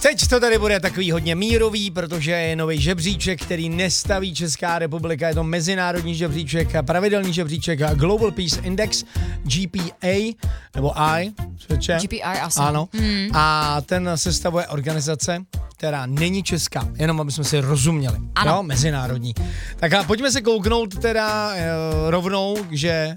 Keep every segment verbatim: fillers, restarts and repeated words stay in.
Teď to tady bude takový hodně mírový, protože je nový žebříček, který nestaví Česká republika, je to mezinárodní žebříček, pravidelný žebříček Global Peace Index, G P A, nebo I, svědče? G P I asi. Ano. Hmm. A ten sestavuje organizace, která není česká, jenom aby jsme si rozuměli. Ano. Jo, mezinárodní. Tak a pojďme se kouknout teda e, rovnou, že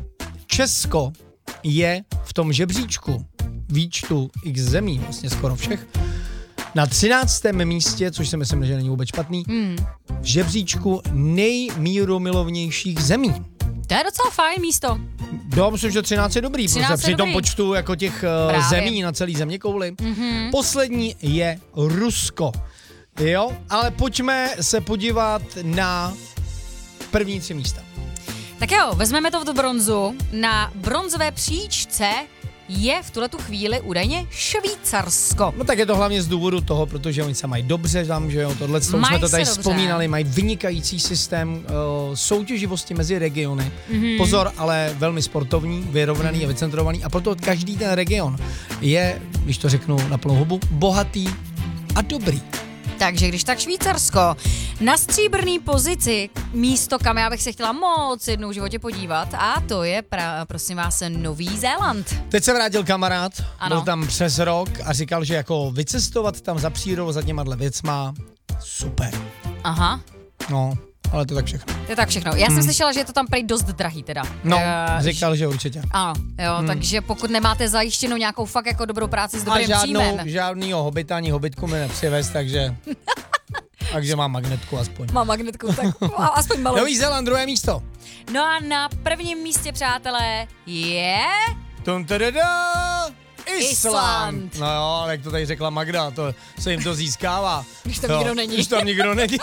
Česko je v tom žebříčku výčtu x zemí, vlastně skoro všech, na třináctém místě, což si myslím, že není vůbec špatný, Hmm. v žebříčku nejmírumilovnějších zemí. To je docela fajn místo. Já myslím, že třináct je dobrý, třináct protože je při tom dobrý. počtu jako těch uh, Právě. zemí na celý zeměkouli. Mm-hmm. Poslední je Rusko. Jo, ale pojďme se podívat na první tři místa. Tak jo, vezmeme to v bronzu. Na bronzové příčce je v tuhletu chvíli údajně Švýcarsko. No tak je to hlavně z důvodu toho, protože oni se mají dobře tam, že jo, tohle, to už Mají jsme to tady se dobře. vzpomínali, mají vynikající systém uh, soutěživosti mezi regiony. Mhm. Pozor, ale velmi sportovní, vyrovnaný a vycentrovaný a proto každý ten region je, když to řeknu na plnou hubu, bohatý a dobrý. Takže když tak Švýcarsko. Na stříbrný pozici místo, kam já bych se chtěla moc jednou v životě podívat, a to je, pra, prosím vás, Nový Zéland. Teď se vrátil kamarád, Ano. byl tam přes rok a říkal, že jako vycestovat tam za přírodou za těma věcma, super. Aha, No, ale to tak všechno. to je tak všechno. Já jsem slyšela, že je to tam prý dost drahý teda. No, Eh, říkal, že určitě. Ano, jo, hmm. takže pokud nemáte zajištěnou nějakou fakt jako dobrou práci s A dobrým žádnou, příjmem. žádnýho hobita ani hobitku mi nepřivez, takže... takže mám magnetku aspoň. Mám magnetku, tak a aspoň malou. Nový Zéland, druhé místo. No a na prvním místě, přátelé, je... Tum, tadada, Island. Island. No jo, ale jak to tady řekla Magda, to se jim to získává. Když tam Jo, nikdo není. Když tam nikdo není.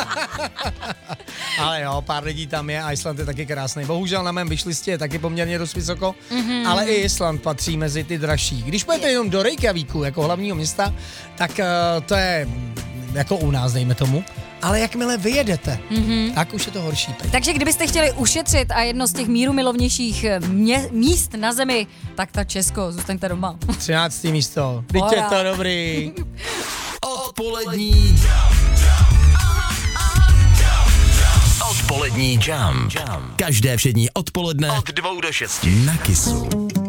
Ale jo, pár lidí tam je a Island je taky krásný. Bohužel na mém vyšlistě je taky poměrně dost vysoko, mm-hmm. ale i Island patří mezi ty dražší. Když půjdete jenom do Reykjavíku jako hlavního města, tak uh, to je jako u nás, dejme tomu. Ale jakmile vyjedete, mm-hmm. tak už je to horší. Pej. Takže kdybyste chtěli ušetřit a jedno z těch mírumilovnějších mě, míst na zemi, tak ta Česko, zůstaňte doma. třinácté místo. Teď je to dobrý. Odpolední Odpolední jam. Každé všední odpoledne od dvou do šesti na Kissu.